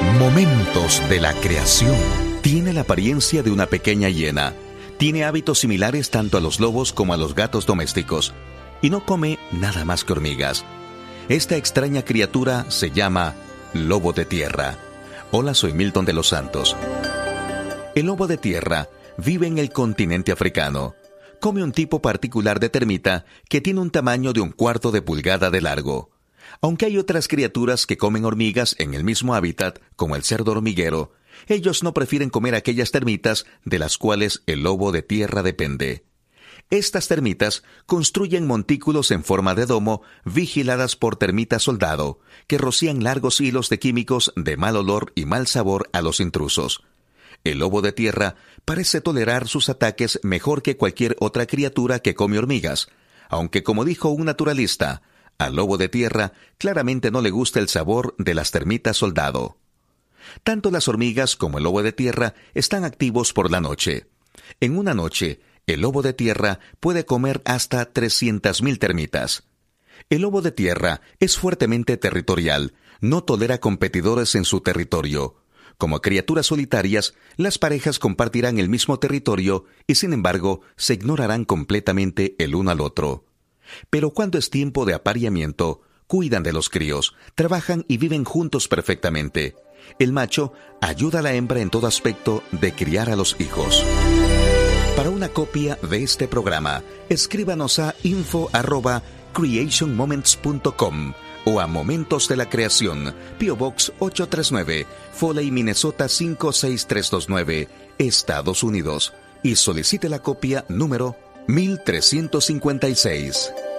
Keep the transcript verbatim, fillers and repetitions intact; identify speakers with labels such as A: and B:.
A: Momentos de la creación. Tiene la apariencia de una pequeña hiena. Tiene hábitos similares tanto a los lobos como a los gatos domésticos. Y no come nada más que hormigas. Esta extraña criatura se llama lobo de tierra. Hola, soy Milton de los Santos. El lobo de tierra vive en el continente africano. Come un tipo particular de termita que tiene un tamaño de un cuarto de pulgada de largo. Aunque hay otras criaturas que comen hormigas en el mismo hábitat, como el cerdo hormiguero, ellos no prefieren comer aquellas termitas de las cuales el lobo de tierra depende. Estas termitas construyen montículos en forma de domo vigiladas por termitas soldado, que rocían largos hilos de químicos de mal olor y mal sabor a los intrusos. El lobo de tierra parece tolerar sus ataques mejor que cualquier otra criatura que come hormigas, aunque, como dijo un naturalista, al lobo de tierra claramente no le gusta el sabor de las termitas soldado. Tanto las hormigas como el lobo de tierra están activos por la noche. En una noche, el lobo de tierra puede comer hasta trescientas mil termitas. El lobo de tierra es fuertemente territorial, no tolera competidores en su territorio. Como criaturas solitarias, las parejas compartirán el mismo territorio y, sin embargo, se ignorarán completamente el uno al otro. Pero cuando es tiempo de apareamiento, cuidan de los críos, trabajan y viven juntos perfectamente. El macho ayuda a la hembra en todo aspecto de criar a los hijos. Para una copia de este programa, escríbanos a info arroba creation moments punto com o a Momentos de la Creación, P O Box ocho tres nueve, Foley, Minnesota cinco seis tres dos nueve, Estados Unidos, y solicite la copia número mil trescientos cincuenta y seis.